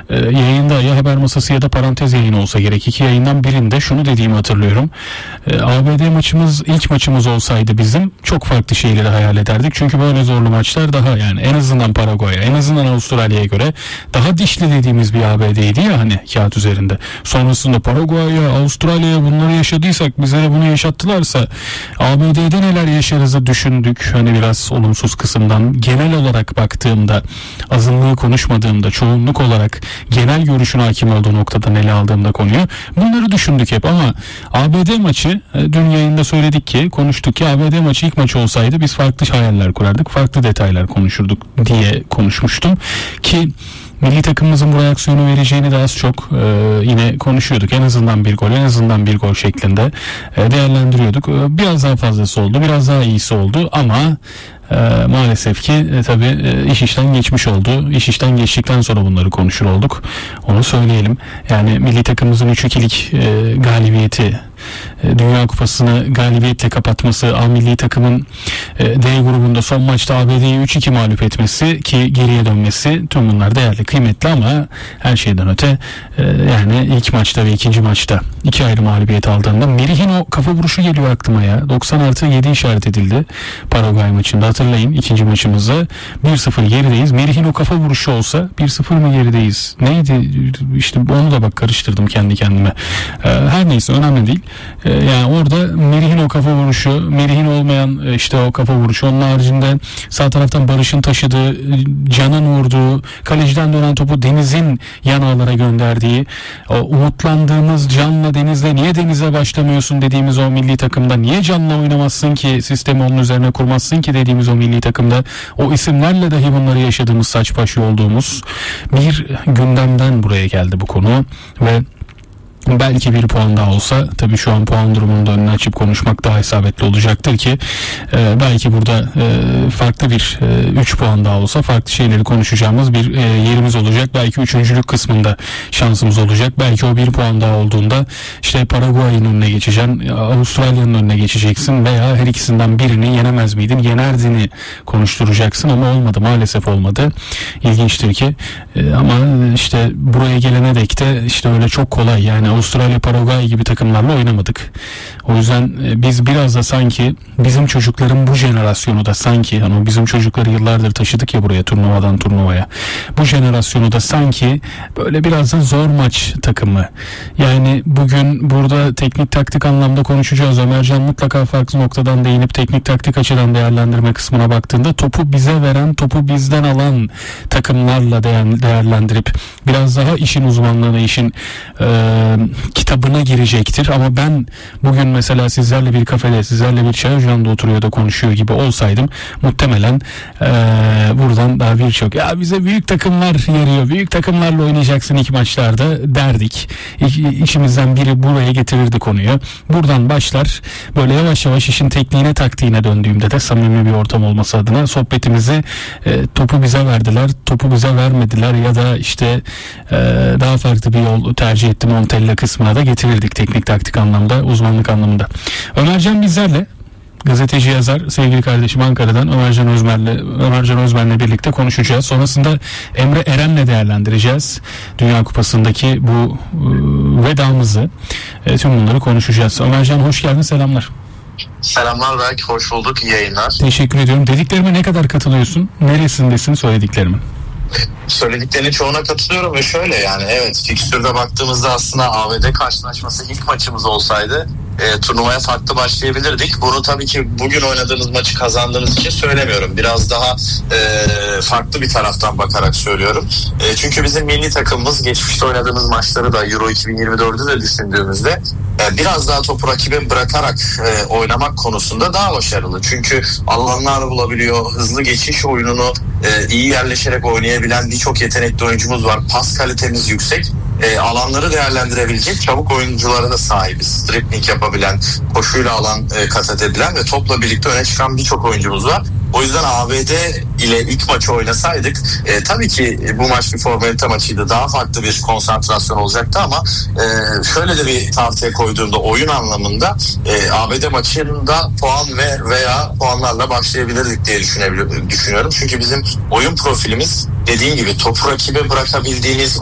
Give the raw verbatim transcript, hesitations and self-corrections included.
e, yayında ya haber masası ya da parantez yayını olsa gerek. İki yayından birinde şunu dediğimi hatırlıyorum. E, A B D maçımız ilk maçımız olsaydı bizim çok farklı şeyleri hayal ederdik. Çünkü böyle zorlu maçlar daha yani en azından Paraguay'a, en azından Avustralya'ya göre daha dişli dediğimiz bir A B D'ydi ya hani kağıt üzerinde. Sonrasında Paraguay'a, Avustralya'ya bunları yaşadıysak, bize de bunu yaşattılarsa A B D'de neler yaşarızı düşündük. Hani biraz olumsuz kısımdan genel olarak baktığımda, azınlığı konuşmadığımda, çoğunluk olarak genel görüşün hakim olduğu noktadan ele aldığımda konuyu bunları düşündük hep ama A B D maçı dün yayında söyledik ki, konuştuk ki A B D maçı ilk maç olsaydı biz farklı hayaller kurardık, farklı detaylar konuşurduk diye konuşmuştum ki milli takımımızın bu reaksiyonu vereceğini de az çok e, yine konuşuyorduk. En azından bir gol, en azından bir gol şeklinde e, değerlendiriyorduk. E, biraz daha fazlası oldu, biraz daha iyisi oldu ama e, maalesef ki e, tabii e, iş işten geçmiş oldu. İş işten geçtikten sonra bunları konuşur olduk. Onu söyleyelim. Yani milli takımımızın üç ikilik e, galibiyeti, Dünya Kupası'nı galibiyetle kapatması, A milli takımın D grubunda son maçta A B D'yi üç iki mağlup etmesi ki geriye dönmesi, tüm bunlar değerli, kıymetli ama her şeyden öte yani ilk maçta ve ikinci maçta iki ayrı mağlubiyet aldığında Merih'in o kafa vuruşu geliyor aklıma ya. doksan artı yedi işaret edildi Paraguay maçında, hatırlayın ikinci maçımızda bir sıfır gerideyiz. Merih'in o kafa vuruşu olsa bir sıfır mı gerideyiz? Neydi? İşte onu da bak karıştırdım kendi kendime. Her neyse, önemli değil. Yani orada Merih'in o kafa vuruşu, Merih'in olmayan işte o kafa vuruşu, onun haricinde sağ taraftan Barış'ın taşıdığı, Can'ın vurduğu, kaleciden dönen topu Deniz'in yan ağlara gönderdiği, o umutlandığımız Can'la Deniz'le niye Deniz'e başlamıyorsun dediğimiz o milli takımda, niye Can'la oynamazsın ki, sistemi onun üzerine kurmazsın ki dediğimiz o milli takımda, o isimlerle dahi bunları yaşadığımız, saç başı olduğumuz bir gündemden buraya geldi bu konu ve belki bir puan daha olsa, tabii şu an puan durumunda önünü açıp konuşmak daha isabetli olacaktır ki e, belki burada e, farklı bir üç e, puan daha olsa farklı şeyleri konuşacağımız bir e, yerimiz olacak. Belki üçüncülük kısmında şansımız olacak. Belki o bir puan daha olduğunda işte Paraguay'ın önüne geçeceksin, Avustralya'nın önüne geçeceksin veya her ikisinden birini yenemez miydin, yenerdini konuşturacaksın ama olmadı, maalesef olmadı. İlginçtir ki e, ama işte buraya gelene dek de işte öyle çok kolay yani Avustralya, Paraguay gibi takımlarla oynamadık. O yüzden biz biraz da sanki bizim çocukların bu jenerasyonu da sanki hani bizim çocukları yıllardır taşıdık ya buraya, turnuvadan turnuvaya. Bu jenerasyonu da sanki böyle biraz da zor maç takımı. Yani bugün burada teknik taktik anlamda konuşacağız. Ömercan mutlaka farklı noktadan değinip teknik taktik açıdan değerlendirme kısmına baktığında topu bize veren, topu bizden alan takımlarla değerlendirip biraz daha işin uzmanlığına, işin e, kitabına girecektir. Ama ben bugün mesela sizlerle bir kafede, sizlerle bir çay ocağında oturuyor da konuşuyor gibi olsaydım muhtemelen ee, buradan daha birçok ya bize büyük takımlar yarıyor, büyük takımlarla oynayacaksın ilk maçlarda derdik. İ- içimizden biri buraya getirirdi konuyu. Buradan başlar böyle yavaş yavaş işin tekniğine, taktiğine döndüğümde de samimi bir ortam olması adına sohbetimizi e, topu bize verdiler, topu bize vermediler ya da işte e, daha farklı bir yol tercih ettim Montella kısmına da getirirdik teknik taktik anlamda, uzmanlık anlamında. Ömercan bizlerle, gazeteci yazar sevgili kardeşim Ankara'dan Ömercan Özmer'le Ömercan Özmer'le birlikte konuşacağız. Sonrasında Emre Eren'le değerlendireceğiz. Dünya Kupası'ndaki bu e, vedamızı, e, tüm bunları konuşacağız. Ömercan hoş geldin, selamlar. Selamlar Berk, hoş bulduk, iyi yayınlar. Teşekkür ediyorum. Dediklerime ne kadar katılıyorsun? Neresindesin söylediklerimin? Söylediklerinin çoğuna katılıyorum ve şöyle yani evet fikstürde baktığımızda aslında A B D karşılaşması ilk maçımız olsaydı e, turnuvaya farklı başlayabilirdik. Bunu tabii ki bugün oynadığınız maçı kazandığınız için söylemiyorum. Biraz daha e, farklı bir taraftan bakarak söylüyorum. E, çünkü bizim milli takımımız geçmişte oynadığımız maçları da Euro iki bin yirmi dördü de düşündüğümüzde e, biraz daha topu rakibe bırakarak e, oynamak konusunda daha başarılı. Çünkü alanlar bulabiliyor, hızlı geçiş oyununu e, iyi yerleşerek oynayabilen birçok yetenekli oyuncumuz var. Pas kalitemiz yüksek. E, alanları değerlendirebilecek çabuk oyunculara da sahibiz. Dribbling yapabilen, koşuyla alan e, kat edebilen ve topla birlikte öne çıkan birçok oyuncumuz var. O yüzden A B D ile ilk maçı oynasaydık e, tabii ki bu maç bir formalite maçıydı. Daha farklı bir konsantrasyon olacaktı ama e, şöyle de bir tartıya koyduğumda oyun anlamında e, A B D maçında puan ve veya puanlarla başlayabilirdik diye düşünüyorum. Çünkü bizim oyun profilimiz dediğim gibi topu rakibe bırakabildiğiniz